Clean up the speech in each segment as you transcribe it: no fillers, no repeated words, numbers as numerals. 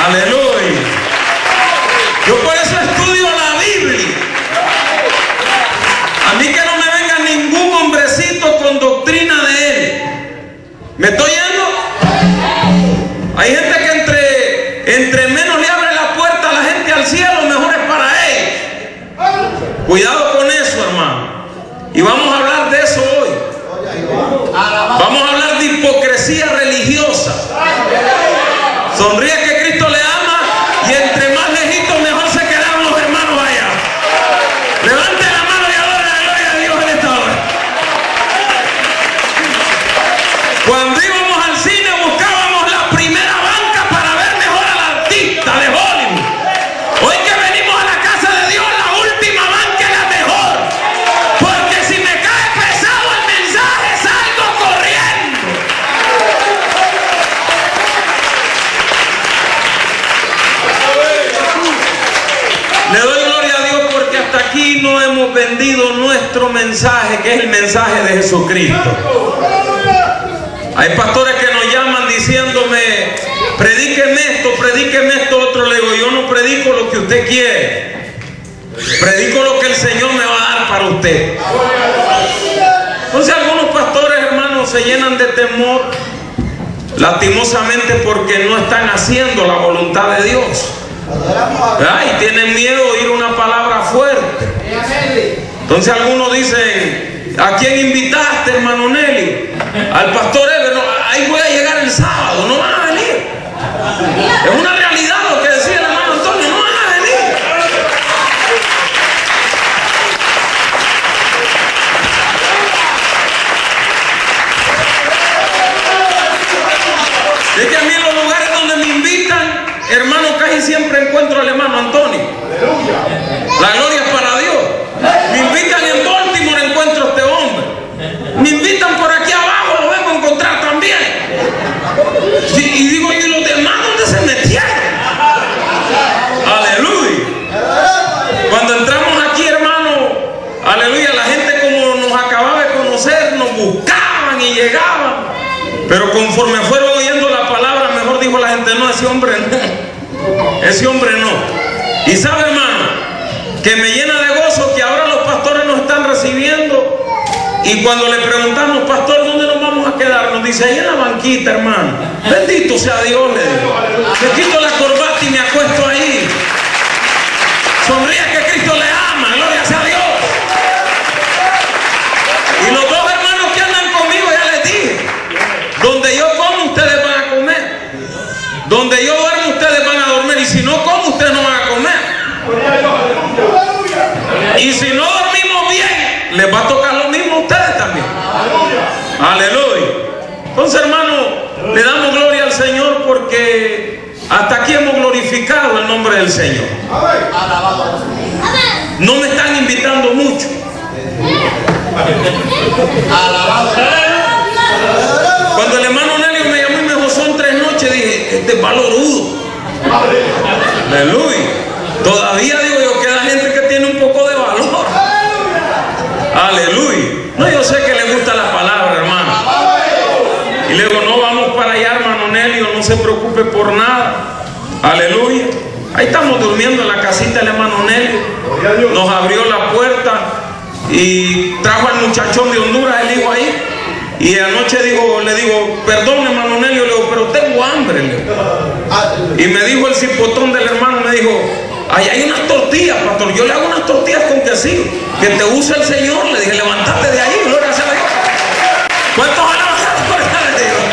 Aleluya. Yo por eso estudio la Biblia. A mí que no me venga ningún hombrecito con doctrina de él. ¿Me estoy yendo? Hay gente que entre menos le abre la puerta a la gente al cielo, mejor es para él. Cuidado con eso, hermano. Y vamos a hablar de eso hoy. Vamos a hablar de hipocresía religiosa. Sonríe que Cristo le ama, y entre más lejitos mejor se quedaron los hermanos allá. Levante la mano y adore la gloria de Dios en esta hora. Cuando íbamos al cine buscábamos la primera banca para ver mejor al artista de Hollywood. Hoy que venimos a la casa de Dios, la última banca es la mejor. Porque si me cae pesado el mensaje, salgo corriendo. Le doy gloria a Dios porque hasta aquí no hemos vendido nuestro mensaje, que es el mensaje de Jesucristo. Hay pastores que nos llaman diciéndome, predíqueme esto, otro. Le digo, yo no predico lo que usted quiere, predico lo que el Señor me va a dar para usted. Entonces algunos pastores, hermanos, se llenan de temor, lastimosamente, porque no están haciendo la voluntad de Dios. Y tienen miedo de oír una palabra fuerte. Entonces algunos dicen, ¿a quién invitaste, hermano Nelly? Al pastor Eber. No, ahí voy a llegar el sábado, no van a venir. Es una realidad lo que decía el hermano Antonio, no van a venir. Es que a mí en los lugares donde me invitan, hermano, casi siempre encuentro al hermano Antonio. La gloria es para Dios. Me invitan en Baltimore, encuentro a este hombre. Me invitan por aquí abajo, lo vengo a encontrar también. Y digo, ¿y los demás dónde se metieron? Aleluya. Cuando entramos aquí, hermano, aleluya, la gente como nos acababa de conocer, nos buscaban y llegaban. Pero conforme fueron oyendo la palabra, mejor dijo la gente, no, ese hombre no. Ese hombre no. Y sabe, hermano, que me llena de gozo que ahora los pastores nos están recibiendo. Y cuando le preguntamos, pastor, ¿dónde nos vamos a quedar? Nos dice, ahí en la banquita, hermano. Bendito sea Dios, le digo. Me quito la corbata y me acuesto ahí. Sonríe que Cristo le ama, gloria sea a Dios. Y los dos hermanos que andan conmigo, ya les dije, donde yo como, ustedes van a comer. Donde yo duermo, ustedes van a dormir. Y si no como, ustedes no van a comer. Y si no dormimos bien, les va a tocar lo mismo a ustedes también. Aleluya. Entonces, hermano, le damos gloria al Señor porque hasta aquí hemos glorificado el nombre del Señor. No me están invitando mucho. Cuando el hermano Nelio me llamó y me dijo, son 3 noches, dije, este es valorudo. Aleluya. Todavía digo yo, queda gente que tiene un poco de valor. Aleluya. No, yo sé que le gusta la palabra, hermano. Y le digo, no, vamos para allá, hermano Nelio, no se preocupe por nada. Aleluya. Ahí estamos durmiendo en la casita del hermano Nelio. Nos abrió la puerta y trajo al muchachón de Honduras, el hijo ahí. Y anoche le digo, perdón, hermano Nelio, le digo, pero tengo hambre. Le digo. Y me dijo el cipotón del hermano, me dijo, ahí hay unas tortillas, pastor. Yo le hago unas tortillas con quesillo. Que te use el Señor. Le dije, levantate de ahí, gloria a Dios. ¿Cuántos alabanzas por de Dios?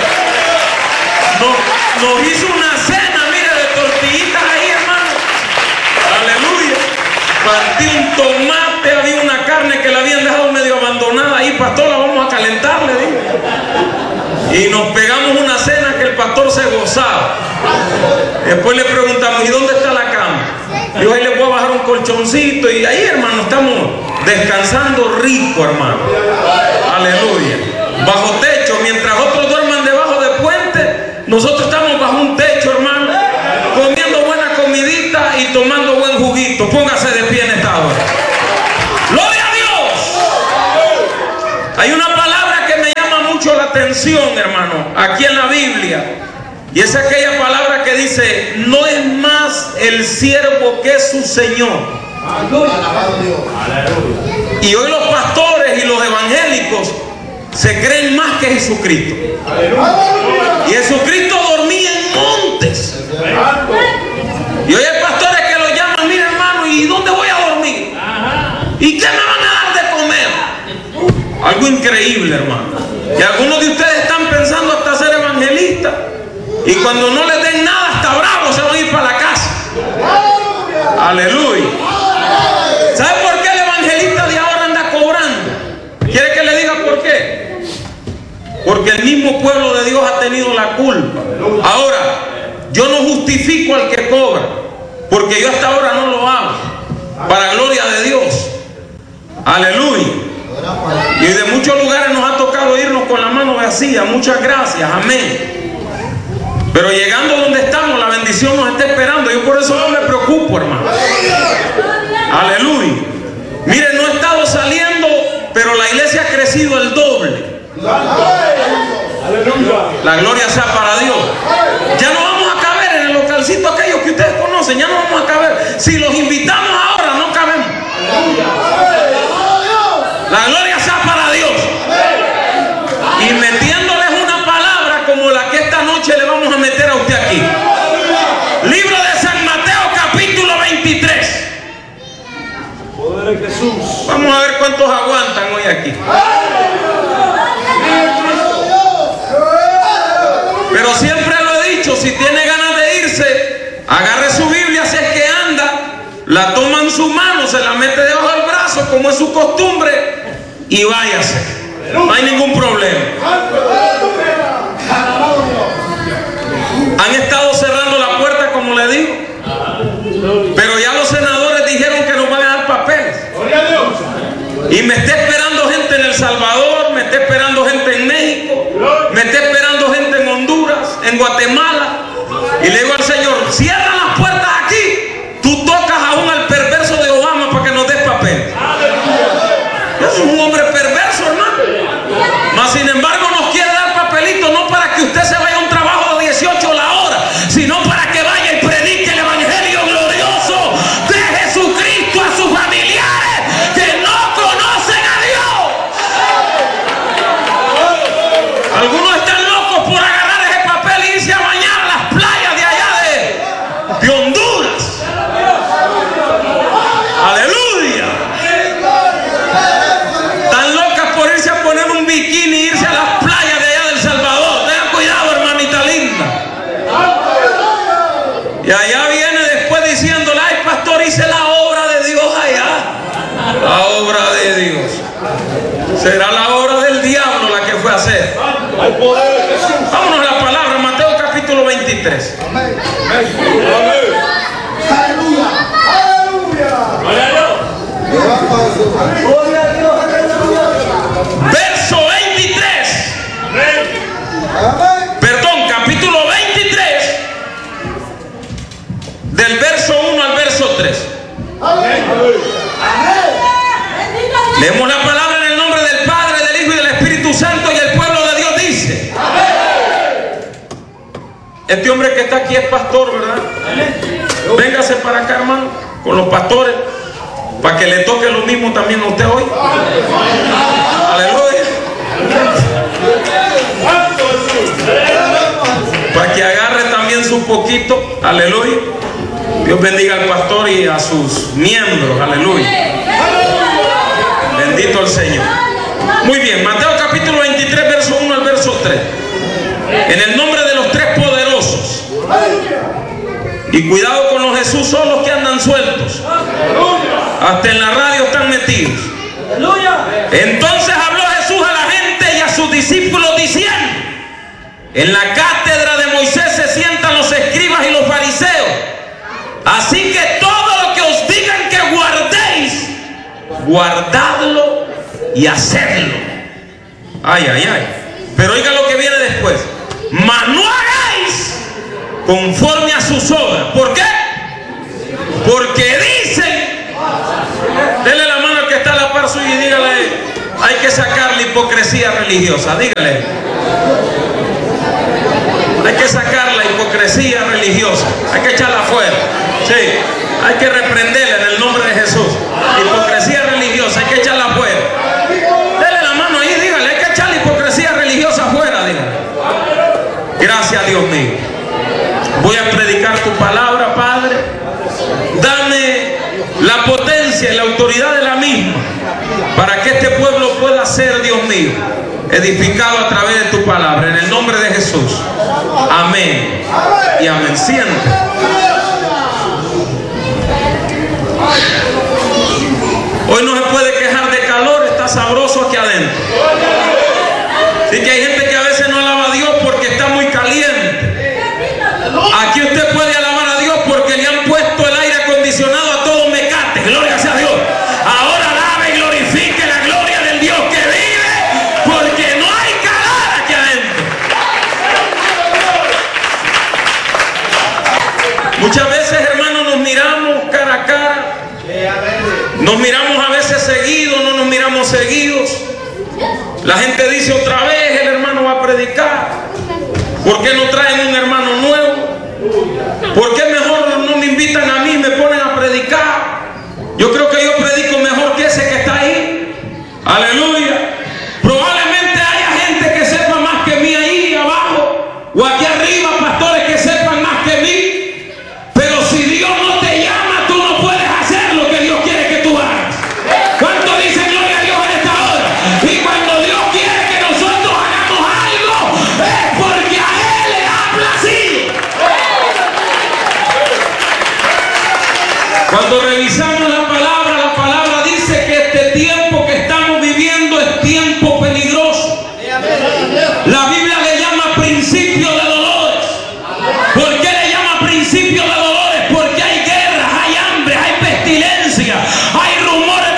Nos hizo una cena, mire, de tortillitas ahí, hermano. Aleluya. Partí un tomate, había una carne que la habían dejado medio abandonada ahí. Pastor, la vamos a calentar, le dije. Y nos pegamos una cena que el pastor se gozaba. Después le preguntamos, ¿y dónde está la cama? Yo ahí le voy a bajar un colchoncito y ahí, hermano, estamos descansando rico, hermano. Aleluya. Bajo techo, mientras otros duerman debajo de puente, nosotros estamos bajo un techo, hermano, comiendo buena comidita y tomando buen juguito. Póngase de pie en esta hora. ¡Gloria a Dios! Hay una palabra que me llama mucho la atención, hermano, aquí en la Biblia. Y es aquella palabra que dice: no es más el siervo que su Señor. Y hoy los pastores y los evangélicos se creen más que Jesucristo. Y Jesucristo dormía en montes. Y hoy hay pastores que lo llaman: mira, hermano, ¿y dónde voy a dormir? ¿Y qué me van a dar de comer? Algo increíble, hermano. Que algunos de ustedes están pensando hasta ser evangelistas, y cuando no les den nada, hasta bravos se van a ir para la casa. Aleluya. ¿Sabe por qué el evangelista de ahora anda cobrando? ¿Quiere que le diga por qué? Porque el mismo pueblo de Dios ha tenido la culpa. Ahora, yo no justifico al que cobra, porque yo hasta ahora no lo hago, para gloria de Dios. Aleluya. Y de muchos lugares nos ha tocado irnos con la mano vacía. Muchas gracias, amén. Pero llegando donde estamos, la bendición nos está esperando. Yo por eso no me preocupo, hermano. Aleluya. Miren, no he estado saliendo, pero la iglesia ha crecido el doble. La gloria sea para Dios. Ya no vamos a caber en el localcito aquello que ustedes conocen. Ya no vamos a caber. Si los invitamos ahora, no cabemos. La gloria sea para Dios. Y metiéndoles una palabra como la que esta noche le vamos a meter a usted aquí. Libro de San Mateo, capítulo 23. Vamos a ver cuántos aguantan hoy aquí. Pero siempre lo he dicho: si tiene ganas de irse, agarre su Biblia, si es que anda, la toma en su mano, se la mete debajo del brazo, como es su costumbre, y váyase. No hay ningún problema. Han estado cerrando la puerta, como le digo, pero ya los senadores dijeron que nos van a dar papeles. Y me está esperando gente en El Salvador, me está esperando gente en México, me está esperando gente en Honduras, en Guatemala. Y le digo al Señor: cierra las puertas aquí. Tú tocas aún al perverso de Obama para que nos des papel. Eso es un hombre perverso, hermano. Mas sin embargo nos quiere dar papelitos, no para que usted se vaya a un trabajo de 18 la hora, sino para que vaya y predique el evangelio glorioso de Jesucristo a sus familiares que no conocen a Dios. Algunos están locos por agarrar ese papel e irse a bañar a las playas de allá de Honduras. Aleluya. Están locas por irse a poner un bikini e irse a las playas de allá de El Salvador. Tengan cuidado, hermanita linda. Y allá viene después diciéndole: ay, pastor, hice la obra de Dios allá. La obra de Dios. Será la obra del diablo la que fue a hacer. Vámonos a la palabra, Mateo capítulo 23. Amén. Aleluya. Aleluya. Verso 23. Perdón, capítulo 23. Del verso 1 al verso 3. Leemos la palabra en el nombre del Padre, del Hijo y del Espíritu Santo, y el pueblo de Dios dice: este hombre que está aquí es pastor, ¿verdad? Véngase para acá, hermano, con los pastores, para que le toque lo mismo también a usted hoy. Aleluya. Para que agarre también su poquito. Aleluya. Dios bendiga al pastor y a sus miembros. Aleluya. Bendito el Señor. Muy bien, Mateo capítulo 23, verso 1 al verso 3. En el nombre de los tres poderosos. Y cuidado con los Jesús solos que andan sueltos. Hasta en la radio están metidos. Entonces habló Jesús a la gente y a sus discípulos diciendo: en la cátedra de Moisés se sientan los escribas y los fariseos. Así que todo lo que os digan que guardéis, guardadlo y hacedlo. Ay, ay, ay. Pero oiga lo que viene después: mas no hagáis conforme a sus obras. ¿Por qué? Porque dicen. Dele la mano al que está a la par suya y dígale: hay que sacar la hipocresía religiosa. Dígale: hay que sacar la hipocresía Hay que reprenderla en el nombre de Jesús. Hipocresía religiosa, hay que echarla afuera. Dele la mano ahí, dígale, hay que echar la hipocresía religiosa afuera, dígale. Gracias, Dios mío. Voy a predicar tu palabra, Padre. Dame la potencia y la autoridad de la misma para que este pueblo pueda ser, Dios mío, edificado a través de tu palabra, en el nombre de Jesús. Amén y amén. Siente. Hoy no se puede quejar de calor, está sabroso aquí adentro. Así que hay gente que a veces no alaba a Dios porque está muy caliente. Aquí usted puede alabar a Dios porque le han puesto el aire acondicionado a todo mecate. Gloria sea a Dios. Ahora alabe y glorifique la gloria del Dios que vive, porque no hay calor aquí adentro. Muchas veces, hermanos, nos miramos cara a cara. Nos miramos a veces seguidos, no nos miramos seguidos. La gente dice otra vez, el hermano va a predicar. ¿Por qué no traen un hermano nuevo? ¿Por qué mejor no me invitan a mí y me ponen a predicar? Yo creo que yo predico mejor que ese que está ahí. Aleluya. Probablemente haya gente que sepa más que mí ahí abajo o aquí arriba, pastores que sepan más que mí. Pero si Dios no te llama, tú no puedes hacer lo que Dios quiere que tú hagas. ¿Cuánto dicen gloria a Dios en esta hora? Y cuando Dios quiere que nosotros hagamos algo, es porque a Él le ha placido. Cuando